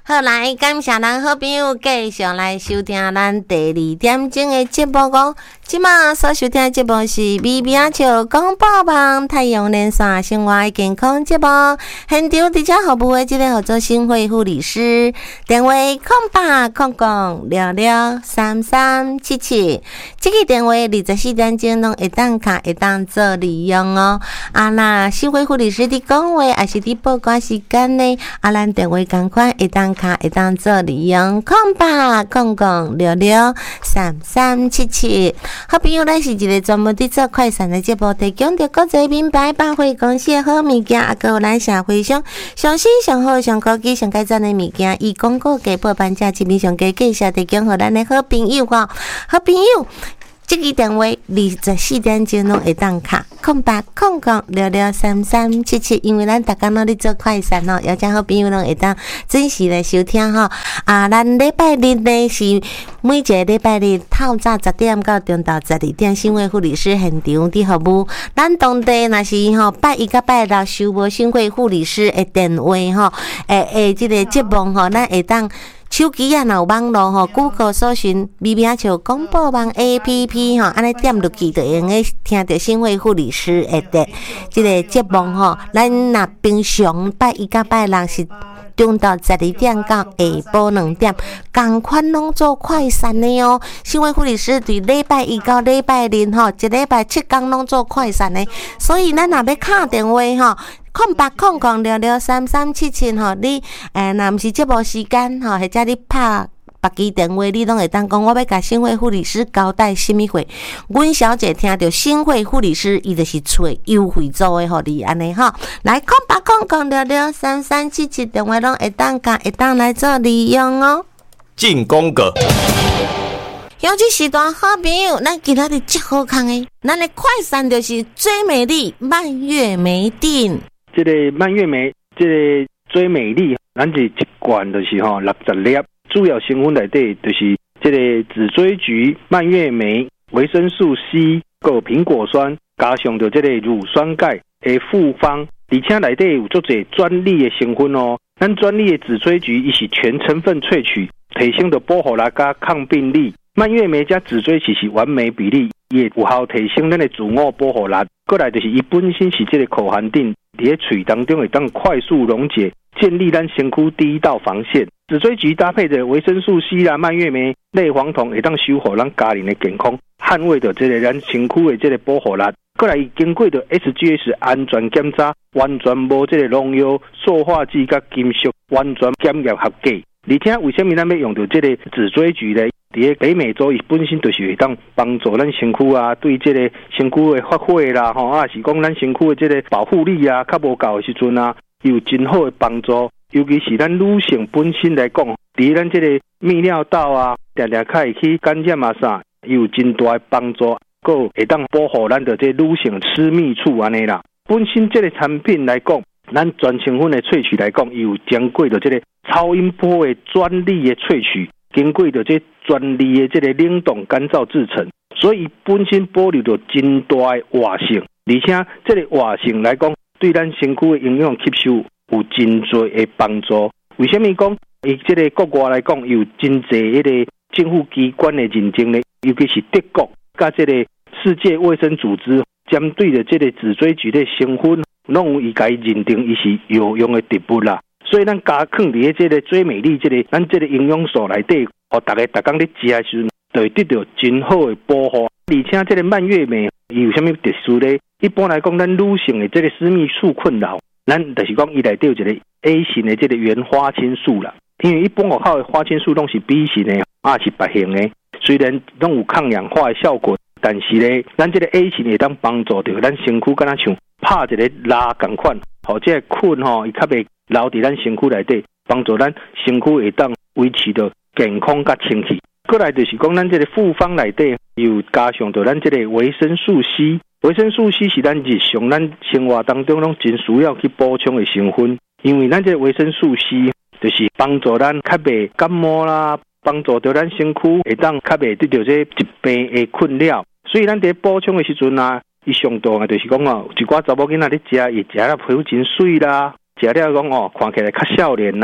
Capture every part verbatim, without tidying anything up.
好，来感谢咱好朋友继续来收听咱第二点钟的节目讲。即马所收听的节目是微微笑广播网太阳连线生活健康节目，现场伫遮服务的即个合作新会护理师，电话空八空空六六三三七七，这个电话二十四点钟拢会当卡会当做利用哦。啊，那新会护理师伫讲话，还是伫报关时间呢？啊，咱电话同款会当卡会当做利用，空八空空六六三三七七。好朋友，咱是一个专门伫做快闪的节目，提供着国际名牌百货公司的好物件，啊，还有咱社会上上新、上好、上高级、上改赞的物件，以广告价报半价，市面上价介绍提供互咱的好朋友吼，好朋友。这个电话二十四点钟拢会当卡，空八空空六六三三七七，因为咱逐工拢咧做快闪哦，邀请好朋友拢会当准时来收听吼。啊，咱礼拜日呢是每一个礼拜日透早十点到中昼十二点，新会护理师现场伫服务。咱当地若是吼拜一到拜六收无新会护理师的电话吼，诶诶，即个节目吼，咱会当。手机啊，若有网络吼 ，Google 搜寻微微笑广播网 A P P 吼，安尼点落去就会用个听到新会护理师的即个节目吼。咱若平常拜一到拜六是中到十二点到下晡两点，同款拢做快闪的哦。新会护理师对礼拜一到礼拜日吼，一礼拜七天拢做快闪的，所以咱若要敲电话吼。空八空空六六三三七七吼，你诶，若毋是节目时间吼，或者你拍别支电话，你拢会当讲，我要甲新会护理师交代什么话？阮小姐听到新会护理师，伊就是找优惠做诶，互你安尼吼。来，空八空空六六三三七七电话拢会当甲会当来做利用哦。 进广告。 尤其时段好朋友，咱今仔日真好康诶，咱的快闪就是最美丽蔓越莓锭。 这个蔓越莓，这个最美丽，咱是一罐就是吼六十粒，主要成分内底就是这个紫锥菊、蔓越莓、维生素 C、有苹果酸，加上着这个乳酸钙的复方，而且内底有足侪专利的成分哦。咱专利的紫锥菊，伊是全成分萃取，提升着保护力加抗病力。蔓越莓加紫锥菊是完美比例，也有效提升咱的自我保护力。过来就是伊本身是这个口含定。伫咧嘴当中会当快速溶解，建立咱身躯第一道防线。紫锥菊搭配着维生素 C 啦、蔓越莓、类黄酮，会当守护咱家人的健康，捍卫着这个咱身躯的这个保护力。过来经过着 S G S 安全检查，完全无这个农药、塑化剂甲金属，完全检验合格。而且为什么咱要用到这个紫锥菊呢？伫咧北美洲，伊本身就是会当帮助咱身躯啊，对这个身躯的发挥啦，吼啊，是讲咱身躯的这个保护力啊，较无够的时阵啊，有真好的帮助。尤其是咱女性本身来讲，伫咱这个泌尿道啊，常常较会去感染啊啥，有真大的帮助，佮会当保护咱的这女性私密处安尼啦。本身这个产品来讲，咱全成分的萃取来讲，有经过着这个超音波的专利的萃取。经过着这专利的这个冷冻干燥制成，所以本身保留着真大的活性，而且这个活性来讲，对咱身躯的营养吸收有真多的帮助。为什么讲？以这个国外来讲，有真济迄个政府机关的认证呢？尤其是德国甲这个世界卫生组织，针对着这个紫锥菊的成分，拢有伊家认定伊是有用的植物啦。所以咱加放伫这个最美丽这个咱这个营养素内底，互大家逐工咧食的时阵，就会得到真好的保护。而且这个蔓越莓有啥物特殊咧？一般来讲，咱女性的这个私密处困扰，咱就是讲伊内底有一个 A 型的这个原花青素啦。因为一般外口的花青素拢是 B 型的，啊是白型的，虽然拢有抗氧化的效果，但是咧，咱这个 A 型会当帮助到咱身躯，敢若像拍一个蜡共款，或者菌吼，伊较袂留伫咱身躯内底，帮助咱身躯会当维持着健康甲清气。过来就是讲，咱这个复方内底有加上着咱这个维生素 C， 维生素 C 是咱日常咱生活当中拢真需要去补充的成分，因为咱这个维生素 C 就是帮助咱较袂感冒啦，帮助着咱身躯会当较袂得到这疾病的困扰，所以咱伫补充的时阵啊，伊上当啊，就是讲哦，一寡查某囡仔咧食，伊食了皮肤真水啦。食了讲哦，看起来较少年啦，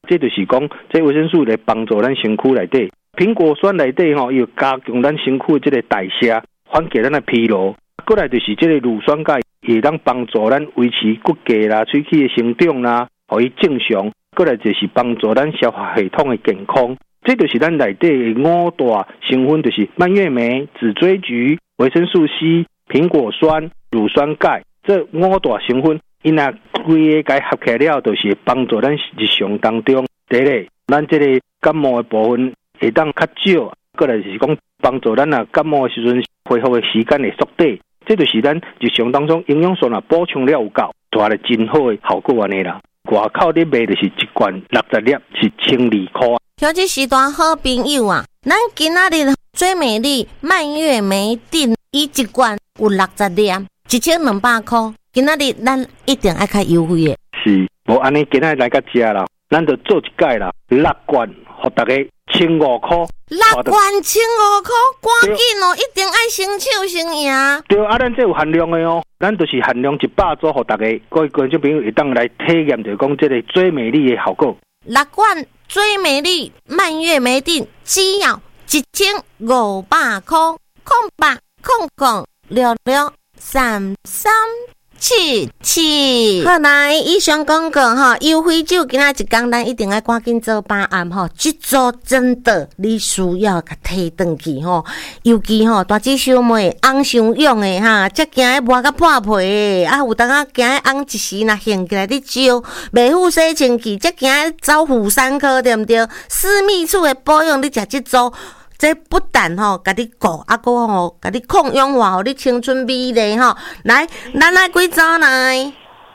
这就是讲，这维生素来帮助咱身躯内底。苹果酸内底吼，又加强咱身躯这个代谢，缓解咱的疲劳。过来就是这个乳酸钙，也当帮助咱维持骨骼啦、喙齿的生长啦，互伊正常。过来就是帮助咱消化系统的健康。这就是咱内底的五大成分，就是蔓越莓、紫锥菊、维生素 C、苹果酸、乳酸钙。这五大成分，伊若规个合起来了，就是帮助咱日常当中，第一个，咱这个感冒的部分会当较少。过来就是讲帮助咱啊感冒的时阵恢复的时间会缩短。这就是咱日常当中营养素啊补充了有够，带来真好的效果安尼啦。外口咧卖就是一罐六十粒，是千二块。 像这时段好朋友啊，咱今仔日最美丽蔓越莓锭，伊一罐有六十粒，一千两百块。今仔日咱一定爱较优惠的。 是，无安尼今仔日来甲食啦，咱就做一届啦，六罐，互大家千五块。 六罐千五块，赶紧哦，一定爱先手先赢。 对啊，咱这有限量的哦，咱就是限量一百组，互大家各位观众朋友会当来体验，就讲这个最美丽的效果。 六罐最美丽蔓越莓锭，只要一千五百块，空八空空六六三三七七。好来，以上讲过哈，优惠酒今仔一天咱一定要赶紧做把案哈，这组真的你需要甲摕转去吼，尤其吼大姊小妹红伤用的哈，则惊迄磨甲破皮的，啊有当啊惊迄红一时若现起来你烧，袂好洗清气，则惊迄走负三科对毋对？私密处的保养你食这组。这不但吼，甲你顾，啊个吼，甲你抗氧化，互你青春美丽吼。来，咱来几组来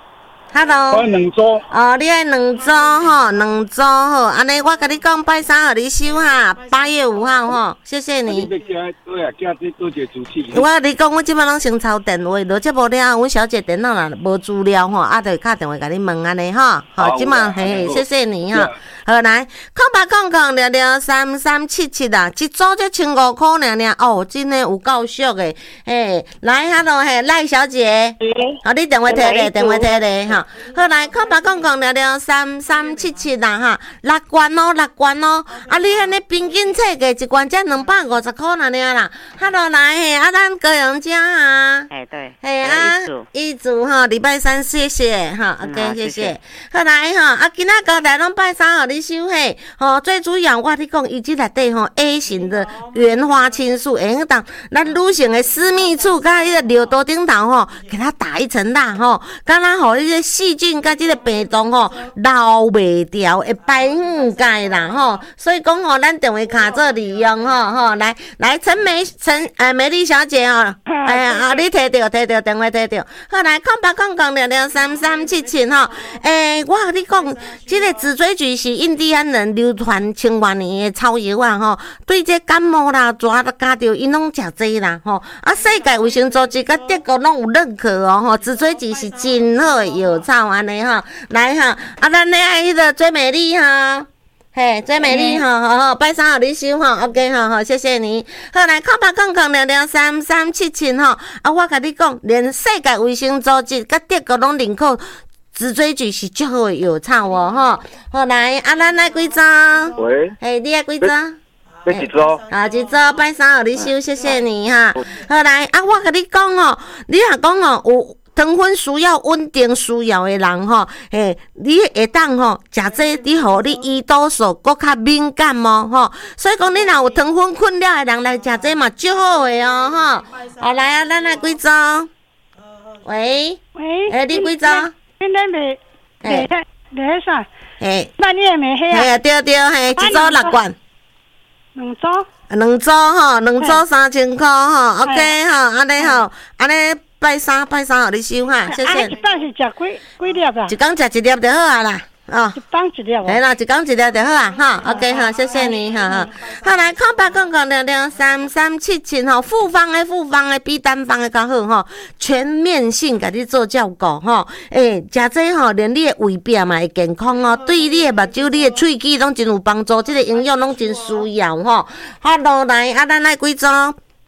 ？Hello。 我两组。 哦，你爱两组吼，两组好。安尼我甲你讲，拜三互你收哈，八月五号吼，谢谢你。 对啊，叫这多些主持。 我你讲，我即摆拢先抄电话，落这无了，阮小姐电脑若无资料吼，啊，就敲电话甲你问安尼吼。好，即摆嘿，谢谢你哈。好来，空八空空六六三三七七啊，一组才千五块尔尔哦，真诶有够俗诶，嘿，来，hello嘿，赖小姐，好，你电话摕咧，电话摕咧哈，好来，空八空空六六三三七七啦哈，六罐哦，六罐哦，啊，你安尼平均册价一罐才两百五十块尔尔啦，hello来嘿，啊，咱高阳家啊， 哎对， 嘿啊，一组哈，礼拜三谢谢哈 ，OK 谢谢，好来哈，啊，今仔交代拢拜三号。你收嘿，吼，最主要我你讲，伊即内底吼 A 型的原花青素，会用当咱女性的私密处，甲迄个尿道顶头吼，给它打一层蜡吼，敢若互迄个细菌甲即个病毒吼流袂掉，会排远解啦吼。所以讲吼，咱电话卡做利用吼吼，来来，陈美陈呃美丽小姐哦，哎呀，啊你摕着摕着电话摕着，好来，空八空空六六三三七七吼，诶，我甲你讲，即个紫锥菊是。印第安人流传千万年的草药啊，吼，对这感冒啦、蛇啦、加着因拢食济啦，吼。啊，世界卫生组织甲德国拢有认可哦，吼，紫锥菊是真好的药草安尼吼。来哈，啊，咱咧爱迄个最美丽哈，嘿，最美丽哈，好好，拜三互你收吼 ，OK 吼，好，谢谢你。好来，空八空空六六三三七七吼，啊，我甲你讲，连世界卫生组织甲德国拢认可。紫锥菊是最好的药草哦，吼！好来，啊，咱来几张？ 喂， 嘿，你爱几张？ 要几张？ 啊，一张拜三互你收，谢谢你哈。好来，啊，我甲你讲哦，你若讲哦，有糖分需要稳定需要的人吼，嘿，你会当吼食这，你互你胰岛素搁较敏感哦，吼。所以讲，你若有糖分困扰的人来食这嘛，最好的哦，吼。好来啊，咱来几张？喂喂， 诶，你几张？ 今天卖卖迄卖迄啥？ 嘿， 蔓越莓迄嘿啊，对对，嘿，一组六罐， 两组， 两组吼，两组三千块吼 ，OK 吼，安尼吼，安尼拜三拜三互你收哈，谢谢。 一档是食几几粒啊？ 一工食一粒就好啊啦。哦， 一档一粒哦。 哎啦，一工一粒就好啊，哈 ，OK 哈，谢谢你哈哈。好来，空八空空六六三三七七吼，复方的复方的比单方的较好吼，全面性甲你做照顾吼。诶，食这吼，连你的胃壁嘛会健康哦，对你的目睭、你的喙齿拢真有帮助，这个营养拢真需要吼。好，落来啊，咱来几组？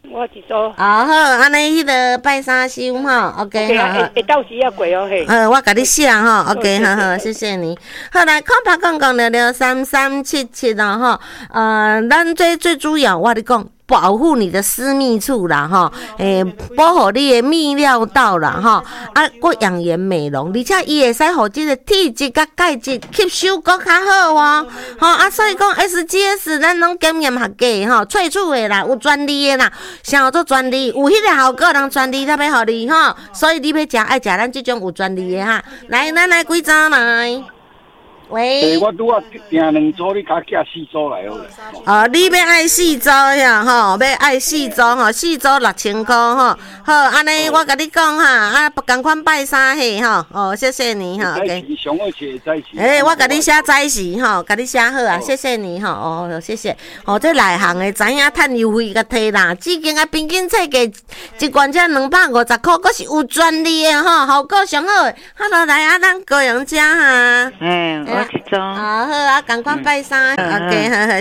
我一组。 哦好，安尼迄个拜三收吼 ，OK 好好。 会到时要过哦嘿。 呃，我甲你写吼 ，OK 好好，谢谢你。好来，空拍讲讲了了三三七七啦吼，呃，咱最最主要我跟你讲。保护你的私密处啦，吼，诶，保护你的泌尿道啦，吼，啊，搁养颜美容，而且伊会使互即个体质甲钙质吸收搁较好哦，吼，啊，所以讲 S G S 咱拢检验合格吼，萃取的啦，有专利的啦，啥叫做专利？有迄个效果，人专利才要互你吼，所以你要食爱食咱即种有专利的哈。来，咱来几张来。喂， 欸、我拄啊订两组，你甲寄四组来好了。 哦，你要爱四组呀，吼，要爱四组吼，四组六千块吼。好，安尼我甲你讲哈，啊，共款拜三嘿吼，哦，谢谢你哈 ，OK。 上好写在一起。 诶，我甲你写在时吼，甲你写好啊，谢谢你吼，哦，谢谢。哦，这内行的知影趁优惠甲摕啦，至今啊平均册价一罐才两百五十块，佫是有专利的吼，效果上好的。好了，来啊，咱高阳家哈。 嗯，我一种。 啊好啊，共款拜三 ，OK，好好。